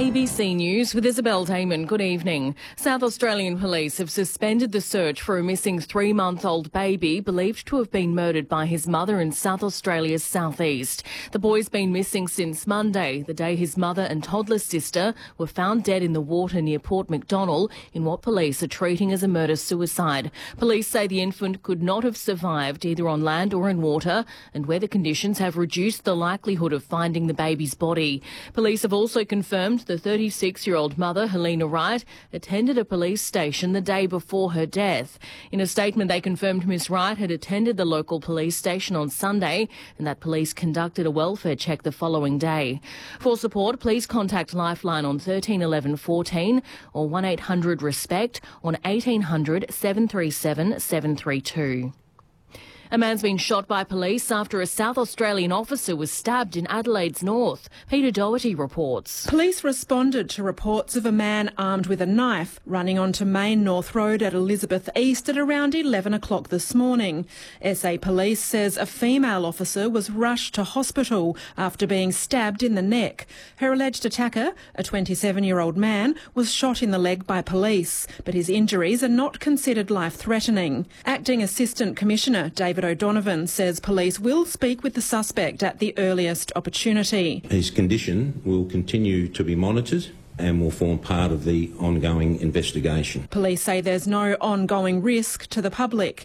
ABC News with Isabel Damon. Good evening. South Australian police have suspended the search for a missing 3-month-old baby believed to have been murdered by his mother in South Australia's southeast. The boy's been missing since Monday, the day his mother and toddler sister were found dead in the water near Port MacDonnell in what police are treating as a murder-suicide. Police say the infant could not have survived either on land or in water, and weather conditions have reduced the likelihood of finding the baby's body. Police have also confirmed the 36-year-old mother, Helena Wright, attended a police station the day before her death. In a statement, they confirmed Miss Wright had attended the local police station on Sunday and that police conducted a welfare check the following day. For support, please contact Lifeline on 13 11 14 or 1800 RESPECT on 1800 737 732. A man's been shot by police after a South Australian officer was stabbed in Adelaide's north. Peter Doherty reports. Police responded to reports of a man armed with a knife running onto Main North Road at Elizabeth East at around 11 o'clock this morning. SA Police says a female officer was rushed to hospital after being stabbed in the neck. Her alleged attacker, a 27-year-old man, was shot in the leg by police, but his injuries are not considered life-threatening. Acting Assistant Commissioner David O'Donovan says police will speak with the suspect at the earliest opportunity. His condition will continue to be monitored and will form part of the ongoing investigation. Police say there's no ongoing risk to the public.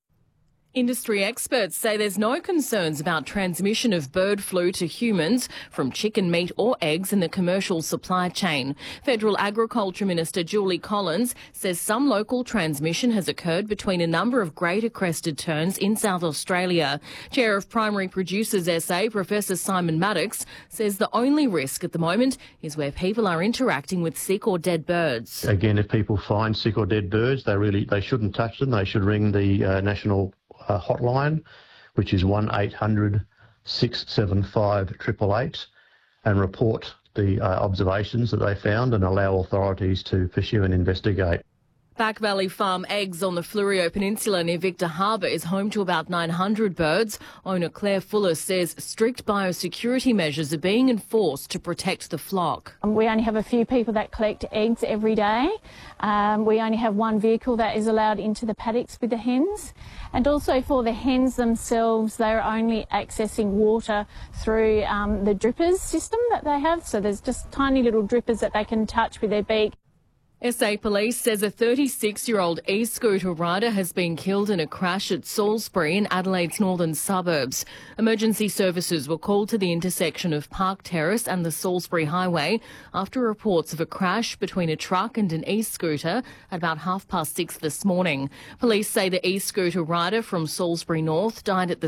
Industry experts say there's no concerns about transmission of bird flu to humans from chicken meat or eggs in the commercial supply chain. Federal Agriculture Minister Julie Collins says some local transmission has occurred between a number of greater crested terns in South Australia. Chair of Primary Producers SA, Professor Simon Maddox, says the only risk at the moment is where people are interacting with sick or dead birds. Again, if people find sick or dead birds, they shouldn't touch them. They should ring the National hotline, which is 1800 675 888, and report the observations that they found and allow authorities to pursue and investigate. Back Valley Farm Eggs on the Fleurieu Peninsula near Victor Harbour is home to about 900 birds. Owner Claire Fuller says strict biosecurity measures are being enforced to protect the flock. We only have a few people that collect eggs every day. We only have one vehicle that is allowed into the paddocks with the hens. And also for the hens themselves, they're only accessing water through the drippers system that they have. So there's just tiny little drippers that they can touch with their beak. SA Police says a 36-year-old e-scooter rider has been killed in a crash at Salisbury in Adelaide's northern suburbs. Emergency services were called to the intersection of Park Terrace and the Salisbury Highway after reports of a crash between a truck and an e-scooter at about 6:30 this morning. Police say the e-scooter rider from Salisbury North died at the